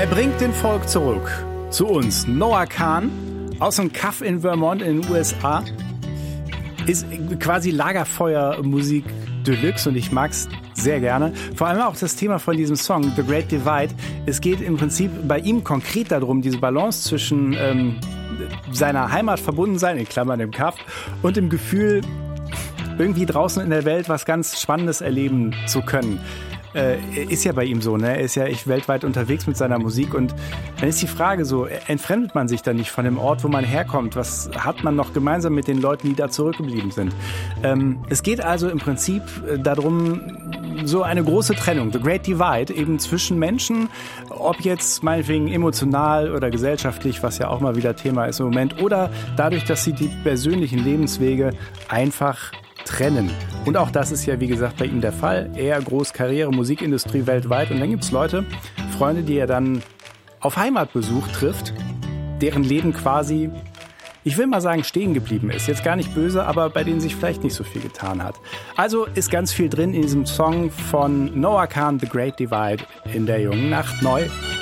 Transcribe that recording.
Er bringt den Folk zurück zu uns. Noah Kahan aus einem Kaff in Vermont in den USA ist quasi Lagerfeuermusik Deluxe und ich mag's sehr gerne. Vor allem auch das Thema von diesem Song, The Great Divide. Es geht im Prinzip bei ihm konkret darum, diese Balance zwischen seiner Heimat verbunden sein, in Klammern dem Kaff, und dem Gefühl, irgendwie draußen in der Welt was ganz Spannendes erleben zu können. Ist ja bei ihm so, ne? Er ist ja echt weltweit unterwegs mit seiner Musik und dann ist die Frage so, entfremdet man sich da nicht von dem Ort, wo man herkommt? Was hat man noch gemeinsam mit den Leuten, die da zurückgeblieben sind? Es geht also im Prinzip darum, so eine große Trennung, The Great Divide, eben zwischen Menschen, ob jetzt meinetwegen emotional oder gesellschaftlich, was ja auch mal wieder Thema ist im Moment, oder dadurch, dass sie die persönlichen Lebenswege einfach trennen. Und auch das ist ja, wie gesagt, bei ihm der Fall. Eher Großkarriere, Musikindustrie weltweit. Und dann gibt's Leute, Freunde, die er dann auf Heimatbesuch trifft, deren Leben quasi, ich will mal sagen, stehen geblieben ist. Jetzt gar nicht böse, aber bei denen sich vielleicht nicht so viel getan hat. Also ist ganz viel drin in diesem Song von Noah Kahan, The Great Divide, in der jungen Nacht neu.